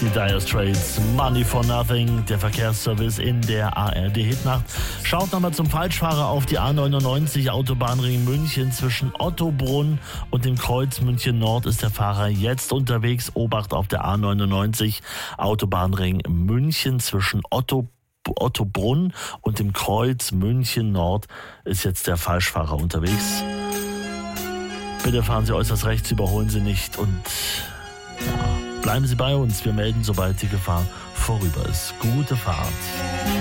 Die Dire Straits, Money for Nothing, der Verkehrsservice in der ARD-Hitnacht. Schaut nochmal zum Falschfahrer auf die A99, Autobahnring München zwischen Ottobrunn und dem Kreuz München Nord ist der Fahrer jetzt unterwegs. Obacht auf der A99, Autobahnring München zwischen Ottobrunn und dem Kreuz München Nord ist jetzt der Falschfahrer unterwegs. Bitte fahren Sie äußerst rechts, überholen Sie nicht und bleiben Sie bei uns. Wir melden, sobald die Gefahr vorüber ist. Gute Fahrt.